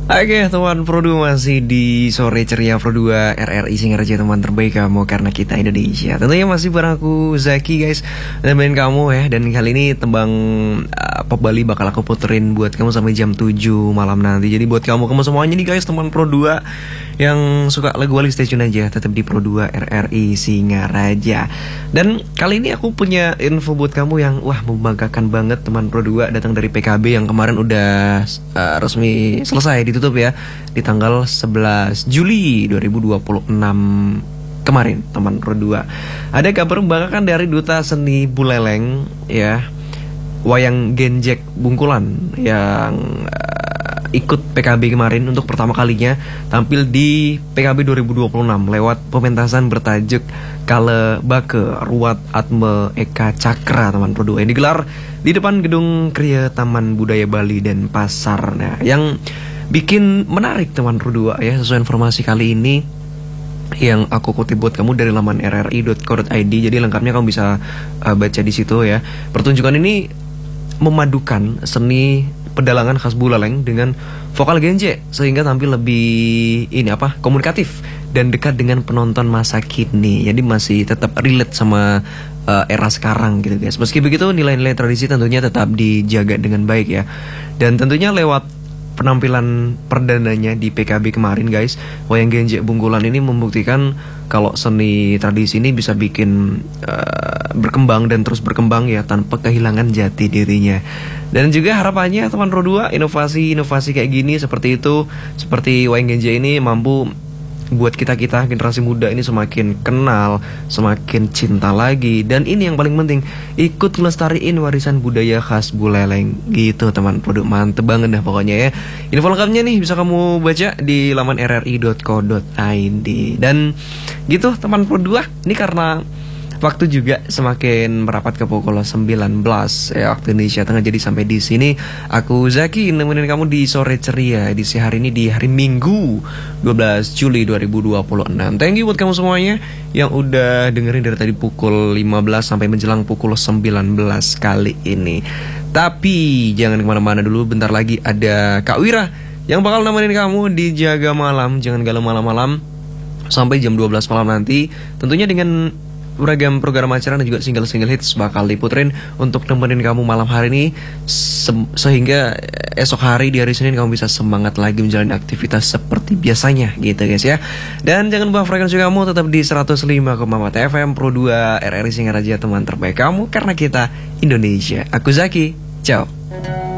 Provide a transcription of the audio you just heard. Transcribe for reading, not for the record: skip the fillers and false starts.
Oke teman Pro 2 masih di sore ceria Pro 2 RRI Singaraja, teman terbaik kamu karena kita Indonesia. Tentunya masih bareng aku Zaki guys, dan main kamu ya. Dan kali ini tembang Pop Bali bakal aku puterin buat kamu sampai jam 7 malam nanti. Jadi buat kamu semuanya nih guys, teman Pro 2 yang suka lagu Wali, stay tune aja tetap di Pro 2 RRI Singaraja. Dan kali ini aku punya info buat kamu yang membanggakan banget, teman Pro 2, datang dari PKB yang kemarin udah resmi selesai ditutup ya di tanggal 11 Juli 2026 kemarin, teman Pro 2. Ada kabar membanggakan dari Duta Seni Buleleng ya, Wayang Genjek Bungkulan yang ikut PKB kemarin untuk pertama kalinya tampil di PKB 2026 lewat pementasan bertajuk Kale Bake Ruat Atme Eka Cakra, teman Pro 2, yang digelar di depan gedung Kriya Taman Budaya Bali dan Pasar. Nah, yang bikin menarik teman Pro 2 ya, sesuai informasi kali ini yang aku kutip buat kamu dari laman rri.co.id. Jadi lengkapnya kamu bisa baca di situ ya. Pertunjukan ini memadukan seni pedalangan khas Buleleng dengan vokal genje sehingga tampil lebih komunikatif dan dekat dengan penonton masa kini. Jadi masih tetap relate sama era sekarang gitu guys. Meski begitu, nilai-nilai tradisi tentunya tetap dijaga dengan baik ya. Dan tentunya lewat penampilan perdananya di PKB kemarin guys, Wayang Genjek Bungkulan ini membuktikan kalau seni tradisi ini bisa bikin berkembang dan terus berkembang ya, tanpa kehilangan jati dirinya. Dan juga harapannya teman Pro 2, inovasi kayak gini seperti itu, seperti Wayang Genjek ini mampu buat kita generasi muda ini semakin kenal, semakin cinta lagi. Dan ini yang paling penting, ikut melestariin warisan budaya khas Buleleng gitu teman Pro 2. Mantep banget dah pokoknya ya. Info lengkapnya nih bisa kamu baca di laman rri.co.id. Dan gitu teman Pro 2, ini karena waktu juga semakin merapat ke pukul 19 ya, waktu Indonesia Tengah. Jadi sampai di sini aku Zaki nemenin kamu di sore ceria edisi hari ini, di hari Minggu 12 Juli 2026. Thank you buat kamu semuanya yang udah dengerin dari tadi pukul 15 sampai menjelang pukul 19 kali ini. Tapi jangan kemana-mana dulu, bentar lagi ada Kak Wira yang bakal nemenin kamu di Jaga Malam. Jangan galau malam-malam sampai jam 12 malam nanti, tentunya dengan beragam program acara dan juga single-single hits bakal diputerin untuk nemenin kamu malam hari ini, sehingga esok hari di hari Senin kamu bisa semangat lagi menjalani aktivitas seperti biasanya gitu guys ya. Dan jangan lupa frekuensi kamu tetap di 105,4 FM Pro 2 RRI Singaraja, teman terbaik kamu karena kita Indonesia. Aku Zaki, ciao.